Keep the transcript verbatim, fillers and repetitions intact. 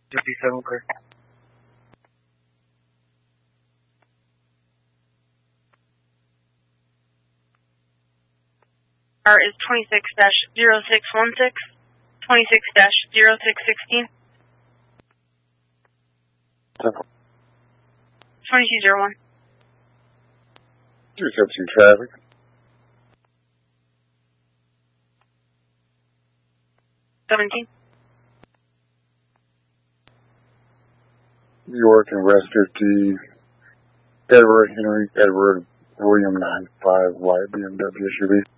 fifty-seven, clear. Car is twenty-six dash zero six one six, twenty-six dash zero six one six. twenty-two zero one. two seventeen traffic. seventeen. York and West fifty, Edward Henry Edward William nine five White B M W S U V.